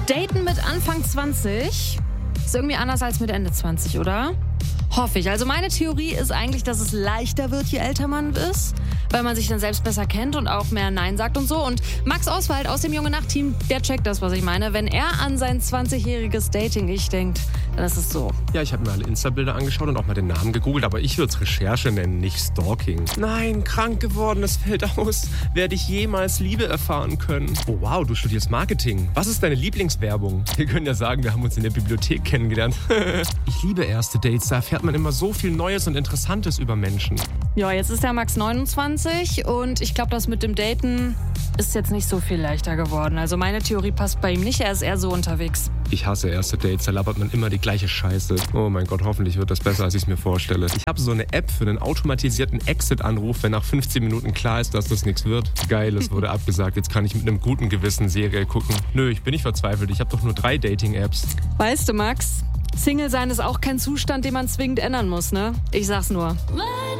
Daten mit Anfang 20 ist irgendwie anders als mit Ende 20, oder? Hoffe ich. Also meine Theorie ist eigentlich, dass es leichter wird, je älter man ist, weil man sich dann selbst besser kennt und auch mehr Nein sagt und so. Und Max Oswald aus dem Junge Nacht-Team, der checkt das, was ich meine. Wenn er an sein 20-jähriges Dating-Ich denkt, dann ist es so. Ja, ich habe mir alle Insta-Bilder angeschaut und auch mal den Namen gegoogelt, aber ich würde es Recherche nennen, nicht Stalking. Nein, krank geworden, es fällt aus. Werde ich jemals Liebe erfahren können? Oh wow, du studierst Marketing. Was ist deine Lieblingswerbung? Wir können ja sagen, wir haben uns in der Bibliothek kennengelernt. Ich liebe erste Dates, da erfährt man immer so viel Neues und Interessantes über Menschen. Ja, jetzt ist der Max 29 und ich glaube, das mit dem Daten ist jetzt nicht so viel leichter geworden. Also meine Theorie passt bei ihm nicht, er ist eher so unterwegs. Ich hasse erste Dates, da labert man immer die gleiche Scheiße. Oh mein Gott, hoffentlich wird das besser, als ich es mir vorstelle. Ich habe so eine App für einen automatisierten Exit-Anruf, wenn nach 15 Minuten klar ist, dass das nichts wird. Geil, es wurde abgesagt, jetzt kann ich mit einem guten Gewissen Serie gucken. Nö, ich bin nicht verzweifelt, ich habe doch nur 3 Dating-Apps. Weißt du, Max, Single sein ist auch kein Zustand, den man zwingend ändern muss, ne? Ich sag's nur.